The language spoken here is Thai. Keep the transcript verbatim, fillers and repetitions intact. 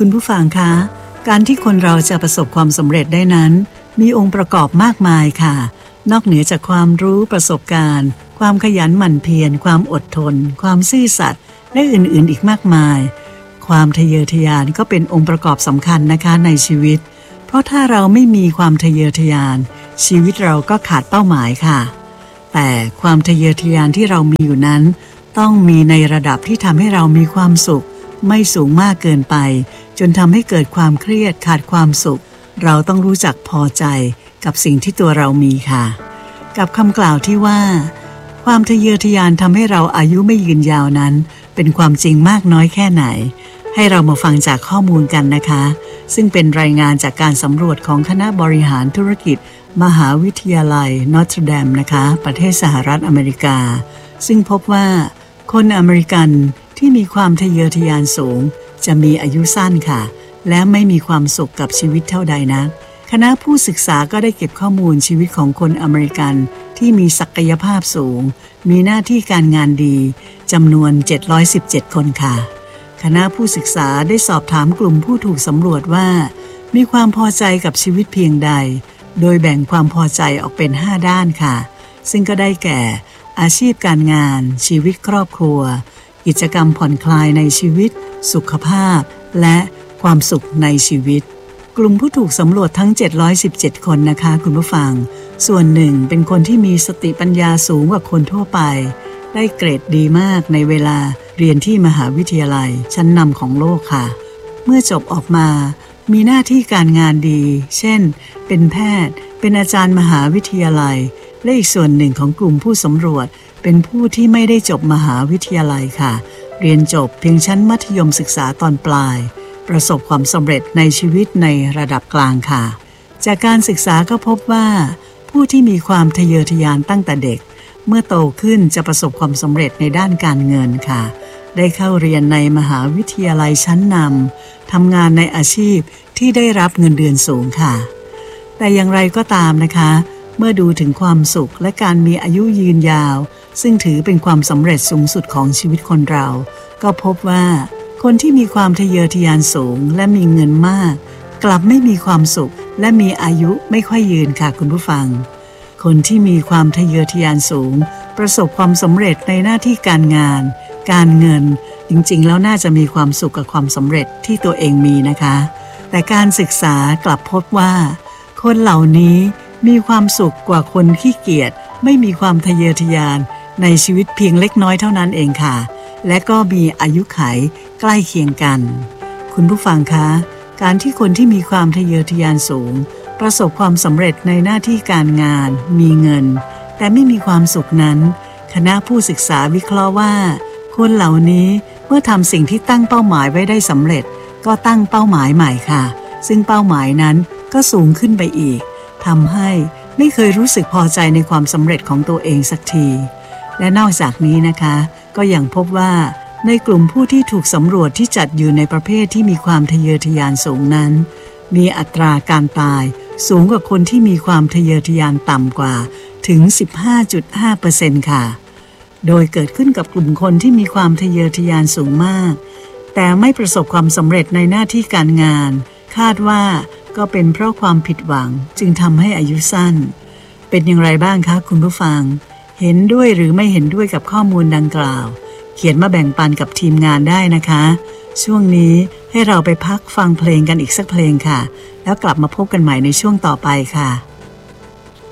คุณผู้ฟังคะการที่คนเราจะประสบความสำเร็จได้นั้นมีองค์ประกอบมากมายค่ะนอกเหนือจากความรู้ประสบการณ์ความขยันหมั่นเพียรความอดทนความซื่อสัตย์และอื่นๆอีกมากมายความทะเยอทะยานก็เป็นองค์ประกอบสำคัญนะคะในชีวิตเพราะถ้าเราไม่มีความทะเยอทะยานชีวิตเราก็ขาดเป้าหมายค่ะแต่ความทะเยอทะยานที่เรามีอยู่นั้นต้องมีในระดับที่ทำให้เรามีความสุขไม่สูงมากเกินไปจนทำให้เกิดความเครียดขาดความสุขเราต้องรู้จักพอใจกับสิ่งที่ตัวเรามีค่ะกับคำกล่าวที่ว่าความทะเยอทะยานทำให้เราอายุไม่ยืนยาวนั้นเป็นความจริงมากน้อยแค่ไหนให้เรามาฟังจากข้อมูลกันนะคะซึ่งเป็นรายงานจากการสำรวจของคณะบริหารธุรกิจมหาวิทยาลัยนอตรแดมนะคะประเทศสหรัฐอเมริกาซึ่งพบว่าคนอเมริกันที่มีความทะเยอทะยานสูงจะมีอายุสั้นค่ะและไม่มีความสุขกับชีวิตเท่าใดนะคณะผู้ศึกษาก็ได้เก็บข้อมูลชีวิตของคนอเมริกันที่มีศักยภาพสูงมีหน้าที่การงานดีจำนวนเจ็ดร้อยสิบเจ็ดคนค่ะคณะผู้ศึกษาได้สอบถามกลุ่มผู้ถูกสำรวจว่ามีความพอใจกับชีวิตเพียงใดโดยแบ่งความพอใจออกเป็นห้าด้านค่ะซึ่งก็ได้แก่อาชีพการงานชีวิตครอบครัวกิจกรรมผ่อนคลายในชีวิตสุขภาพและความสุขในชีวิตกลุ่มผู้ถูกสำรวจทั้งเจ็ดร้อยสิบเจ็ดคนนะคะคุณผู้ฟังส่วนหนึ่งเป็นคนที่มีสติปัญญาสูงกว่าคนทั่วไปได้เกรดดีมากในเวลาเรียนที่มหาวิทยาลัยชั้นนำของโลกค่ะเมื่อจบออกมามีหน้าที่การงานดีเช่นเป็นแพทย์เป็นอาจารย์มหาวิทยาลัยและอีกส่วนหนึ่งของกลุ่มผู้สำรวจเป็นผู้ที่ไม่ได้จบมหาวิทยาลัยค่ะเรียนจบเพียงชั้นมัธยมศึกษาตอนปลายประสบความสำเร็จในชีวิตในระดับกลางค่ะจากการศึกษาก็พบว่าผู้ที่มีความทะเยอทะยานตั้งแต่เด็กเมื่อโตขึ้นจะประสบความสำเร็จในด้านการเงินค่ะได้เข้าเรียนในมหาวิทยาลัยชั้นนำทำงานในอาชีพที่ได้รับเงินเดือนสูงค่ะแต่อย่างไรก็ตามนะคะเมื่อดูถึงความสุขและการมีอายุยืนยาวซึ่งถือเป็นความสำเร็จสูงสุดของชีวิตคนเราก็พบว่าคนที่มีความทะเยอทะยานสูงและมีเงินมากกลับไม่มีความสุขและมีอายุไม่ค่อยยืนค่ะคุณผู้ฟังคนที่มีความทะเยอทะยานสูงประสบความสำเร็จในหน้าที่การงานการเงินจริงๆแล้วน่าจะมีความสุขกับความสำเร็จที่ตัวเองมีนะคะแต่การศึกษากลับพบว่าคนเหล่านี้มีความสุขกว่าคนขี้เกียจไม่มีความทะเยอทะยานในชีวิตเพียงเล็กน้อยเท่านั้นเองค่ะและก็มีอายุขัยใกล้เคียงกันคุณผู้ฟังคะการที่คนที่มีความทะเยอทะยานสูงประสบความสำเร็จในหน้าที่การงานมีเงินแต่ไม่มีความสุขนั้นคณะผู้ศึกษาวิเคราะห์ว่าคนเหล่านี้เมื่อทำสิ่งที่ตั้งเป้าหมายไว้ได้สำเร็จก็ตั้งเป้าหมายใหม่ค่ะซึ่งเป้าหมายนั้นก็สูงขึ้นไปอีกทำให้ไม่เคยรู้สึกพอใจในความสำเร็จของตัวเองสักทีและนอกจากนี้นะคะก็ยังพบว่าในกลุ่มผู้ที่ถูกสำรวจที่จัดอยู่ในประเภทที่มีความทะเยอทะยานสูงนั้นมีอัตราการตายสูงกว่าคนที่มีความทะเยอทะยานต่ำกว่าถึง สิบห้าจุดห้าเปอร์เซ็นต์ ค่ะโดยเกิดขึ้นกับกลุ่มคนที่มีความทะเยอทะยานสูงมากแต่ไม่ประสบความสำเร็จในหน้าที่การงานคาดว่าก็เป็นเพราะความผิดหวังจึงทำให้อายุสั้นเป็นอย่างไรบ้างคะคุณผู้ฟังเห็นด้วยหรือไม่เห็นด้วยกับข้อมูลดังกล่าวเขียนมาแบ่งปันกับทีมงานได้นะคะช่วงนี้ให้เราไปพักฟังเพลงกันอีกสักเพลงค่ะแล้วกลับมาพบกันใหม่ในช่วงต่อไปค่ะ